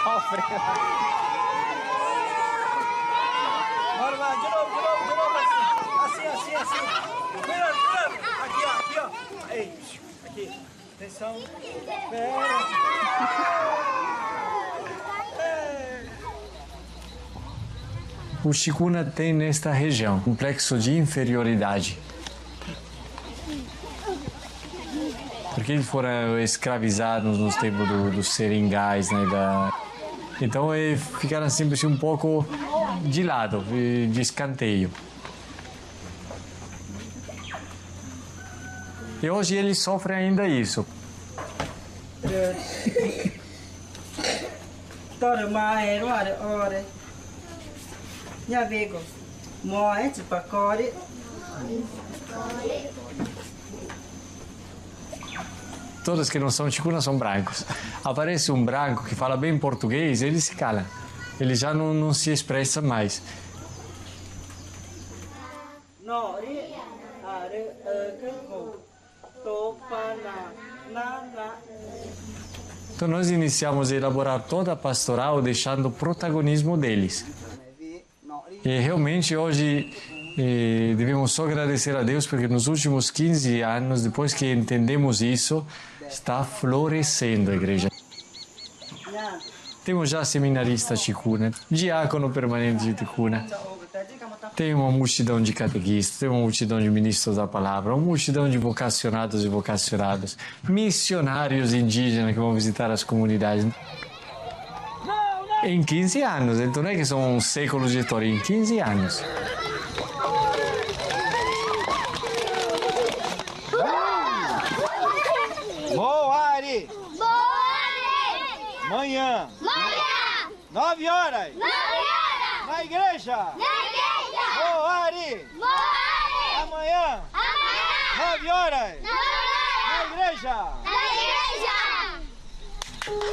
sofre. Bora lá, de novo, assim. Cuidado. Aqui, ó. Ei, aqui. Atenção. Espera. O Chikuna tem nesta região complexo de inferioridade. Porque eles foram escravizados nos tempos dos seringais, né? Então eles ficaram sempre assim, um pouco de lado, de escanteio. E hoje eles sofrem ainda isso. Todos que não são Chikuna são brancos. Aparece um branco que fala bem português, ele se cala. Ele já não se expressa mais. Então nós iniciamos a elaborar toda a pastoral deixando o protagonismo deles. E realmente hoje devemos só agradecer a Deus porque nos últimos 15 anos, depois que entendemos isso, está florescendo a igreja. Temos já seminarista Chikuna, diácono permanente de Chikuna. Tem uma multidão de catequistas, tem uma multidão de ministros da palavra, uma multidão de vocacionados e vocacionadas, missionários indígenas que vão visitar as comunidades. Em 15 anos, então não é que são séculos de história, em 15 anos. Moari! Manhã! 9 horas! Na igreja! Moari! Amanhã! 9 horas! Na igreja!